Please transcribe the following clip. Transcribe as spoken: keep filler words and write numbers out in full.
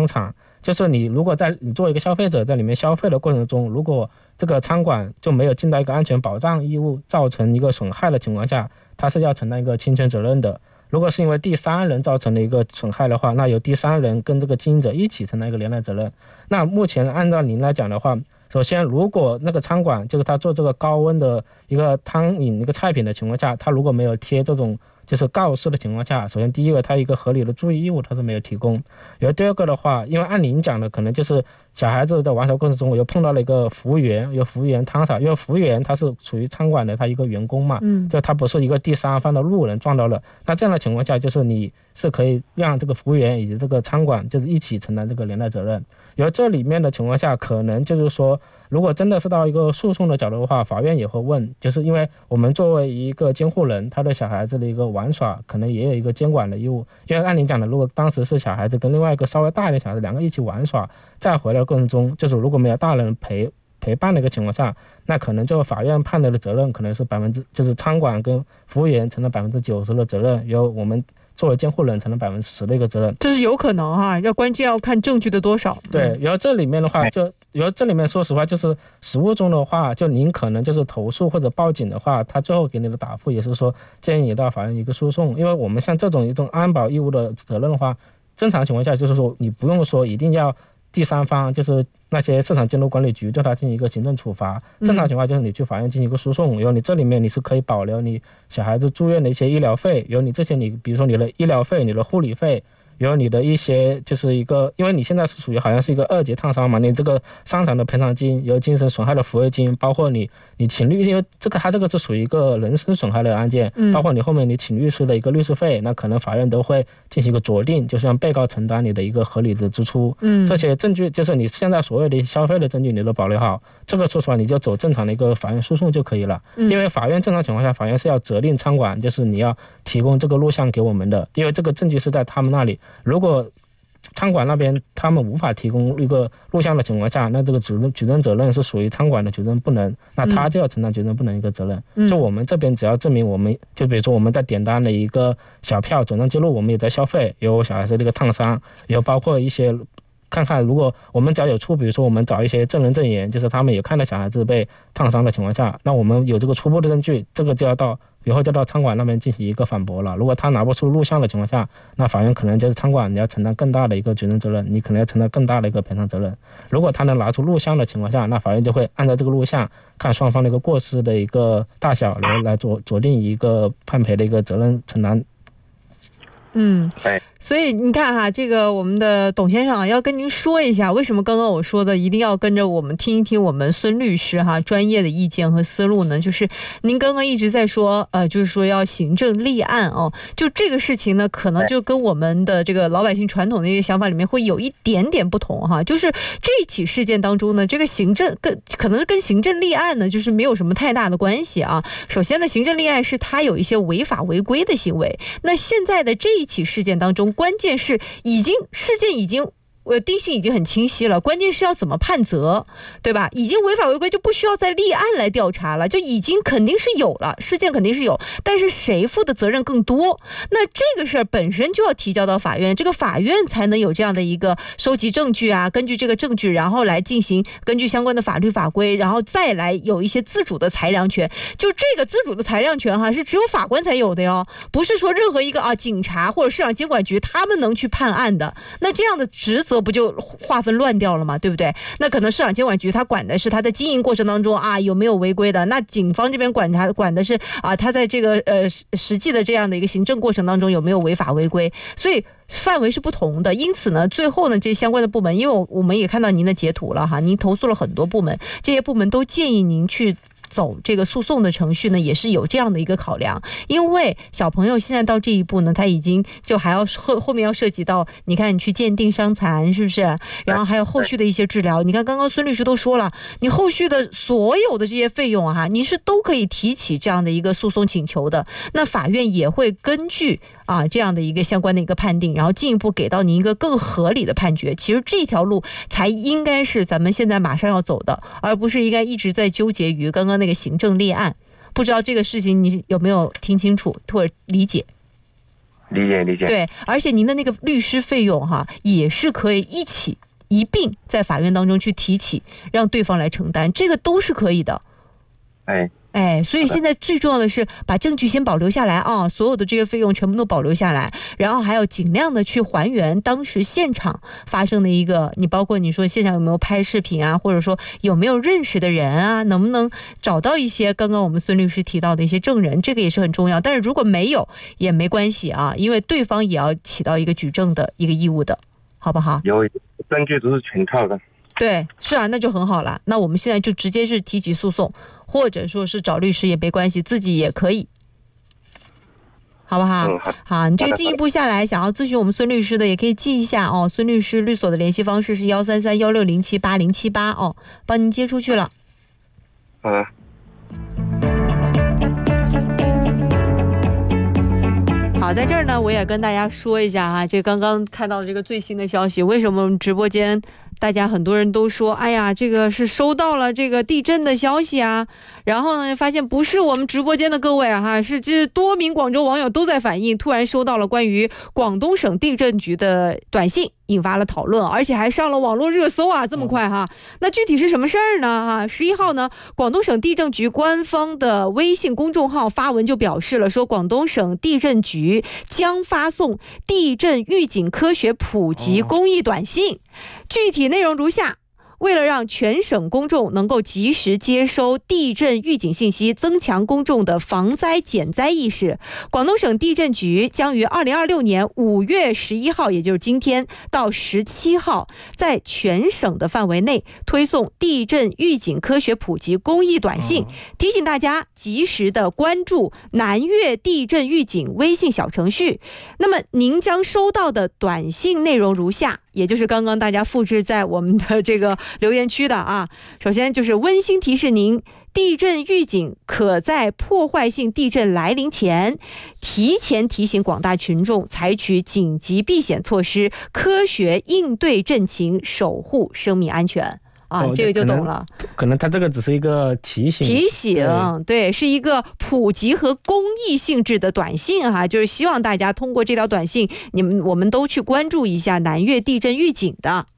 商场，就是你如果在你作为一个消费者在里面消费的过程中，如果这个餐馆就没有尽到一个安全保障义务，造成一个损害的情况下，它是要承担一个侵权责任的。如果是因为第三人造成的一个损害的话，那由第三人跟这个经营者一起承担一个连带责任。那目前按照您来讲的话，首先如果那个餐馆就是他做这个高温的一个汤饮一个菜品的情况下，他如果没有贴这种就是告示的情况下，首先第一个他一个合理的注意义务他是没有提供。然后第二个的话，因为按您讲的可能就是小孩子在玩耍过程中我又碰到了一个服务员，有服务员汤洒，因为服务员他是属于餐馆的他一个员工嘛，嗯，就他不是一个第三方的路人撞到了，那这样的情况下就是你是可以让这个服务员以及这个餐馆就是一起承担这个连带责任。然后这里面的情况下可能就是说如果真的是到一个诉讼的角度的话，法院也会问，就是因为我们作为一个监护人，他对小孩子的一个玩耍可能也有一个监管的义务。因为按您讲的，如果当时是小孩子跟另外一个稍微大一点小孩子两个一起玩耍，再回来的过程中，就是如果没有大人陪陪伴的一个情况下，那可能就法院判的责任可能是百分之就是餐馆跟服务员承担百分之九十的责任，由我们作为监护人承担百分之十的一个责任， 这是有可能哈，要关键要看证据的多少。 对，然后这里面的话，就然后这里面说实话，就是实务中的话，就您可能就是投诉或者报警的话，他最后给你的答复也是说建议你到法院一个诉讼，因为我们像这种一种安保义务的责任的话，正常情况下就是说你不用说一定要第三方就是那些市场监督管理局对他进行一个行政处罚，正常情况就是你去法院进行一个诉讼，然后你这里面你是可以保留你小孩子住院的一些医疗费，有你这些你比如说你的医疗费、你的护理费，有你的一些就是一个，因为你现在是属于好像是一个二级烫伤嘛，你这个商场的赔偿金，有精神损害的抚慰金，包括你你请律，因为这个它这个是属于一个人身损害的案件，包括你后面你请律师的一个律师费，那可能法院都会进行一个酌定，就是让被告承担你的一个合理的支出。嗯，这些证据就是你现在所有的消费的证据你都保留好，这个说出来你就走正常的一个法院诉讼就可以了。因为法院正常情况下，法院是要责令餐馆就是你要提供这个录像给我们的，因为这个证据是在他们那里。如果餐馆那边他们无法提供一个录像的情况下，那这个举证举证责任是属于餐馆的举证不能，那他就要承担举证不能一个责任。嗯、就我们这边只要证明我们，就比如说我们在点单的一个小票转账记录，我们也在消费，有小孩子的一个烫伤，有包括一些。看看如果我们只要有出，比如说我们找一些证人证言，就是他们也看到小孩子被烫伤的情况下，那我们有这个初步的证据，这个就要到以后就到餐馆那边进行一个反驳了。如果他拿不出录像的情况下，那法院可能就是餐馆你要承担更大的一个举证责任，你可能要承担更大的一个赔偿责任。如果他能拿出录像的情况下，那法院就会按照这个录像看双方的一个过失的一个大小来来酌酌定一个判赔的一个责任承担。 嗯，所以你看哈，这个我们的董先生啊，要跟您说一下，为什么刚刚我说的一定要跟着我们听一听我们孙律师哈专业的意见和思路呢？就是您刚刚一直在说，呃，就是说要行政立案哦，就这个事情呢，可能就跟我们的这个老百姓传统的一个想法里面会有一点点不同哈。就是这一起事件当中呢，这个行政跟可能是跟行政立案呢，就是没有什么太大的关系啊。首先呢，行政立案是他有一些违法违规的行为，那现在的这一起事件当中，关键是已经事件已经呃，定性已经很清晰了，关键是要怎么判责，对吧？已经违法违规就不需要再立案来调查了，就已经肯定是有了，事件肯定是有，但是谁负的责任更多？那这个事儿本身就要提交到法院，这个法院才能有这样的一个收集证据啊，根据这个证据，然后来进行根据相关的法律法规，然后再来有一些自主的裁量权。就这个自主的裁量权哈，是只有法官才有的哟，不是说任何一个啊警察或者市场监管局他们能去判案的。那这样的职责不就划分乱掉了吗？对不对？那可能市场监管局他管的是他在经营过程当中啊有没有违规的，那警方这边管他管的是啊他在这个呃实际的这样的一个行政过程当中有没有违法违规，所以范围是不同的。因此呢，最后呢这相关的部门，因为我我们也看到您的截图了哈，您投诉了很多部门，这些部门都建议您去走这个诉讼的程序呢，也是有这样的一个考量。因为小朋友现在到这一步呢，他已经就还要后后面要涉及到，你看你去鉴定伤残是不是？然后还有后续的一些治疗。你看刚刚孙律师都说了，你后续的所有的这些费用啊，你是都可以提起这样的一个诉讼请求的。那法院也会根据啊这样的一个相关的一个判定，然后进一步给到您一个更合理的判决。其实这条路才应该是咱们现在马上要走的，而不是应该一直在纠结于刚刚那个行政立案。不知道这个事情你有没有听清楚或者理解？ 理解理解。 对，而且您的那个律师费用哈，也是可以一起一并在法院当中去提起，让对方来承担，这个都是可以的。 哎。 哎，所以现在最重要的是把证据先保留下来啊，所有的这些费用全部都保留下来，然后还要尽量的去还原当时现场发生的一个，你包括你说现场有没有拍视频啊，或者说有没有认识的人啊，能不能找到一些刚刚我们孙律师提到的一些证人，这个也是很重要。但是如果没有也没关系啊，因为对方也要起到一个举证的一个义务的，好不好？ 有证据都是全套的。 对，是啊，那就很好了。那我们现在就直接是提起诉讼，或者说是找律师也没关系，自己也可以，好不好？ 嗯、好, 好，你这个进一步下来，想要咨询我们孙律师的，也可以记一下哦。孙律师律所的联系方式是幺三三幺六零七八零七八哦，帮您接出去了。 好的。 好，在这儿呢，我也跟大家说一下哈，这刚刚看到的这个最新的消息，为什么我们直播间大家很多人都说，哎呀，这个是收到了这个地震的消息啊，然后呢，发现不是我们直播间的各位啊，哈，是这多名广州网友都在反映，突然收到了关于广东省地震局的短信，引发了讨论，而且还上了网络热搜啊，这么快哈。那具体是什么事儿呢？哈，十一号呢，广东省地震局官方的微信公众号发文就表示了，说广东省地震局将发送地震预警科学普及公益短信，具体内容如下。为了让全省公众能够及时接收地震预警信息，增强公众的防灾减灾意识，广东省地震局将于二零二六年五月十一号，也就是今天到十七号，在全省的范围内推送地震预警科学普及公益短信，提醒大家及时的关注南粤地震预警微信小程序。那么您将收到的短信内容如下，也就是刚刚大家复制在我们的这个留言区的啊。首先就是温馨提示您，地震预警可在破坏性地震来临前提前提醒广大群众采取紧急避险措施，科学应对震情，守护生命安全。啊，这个就懂了。 可能他这个只是一个提醒， 提醒，对，是一个普及和公益性质的短信哈，就是希望大家通过这条短信，你们我们都去关注一下南粤地震预警的。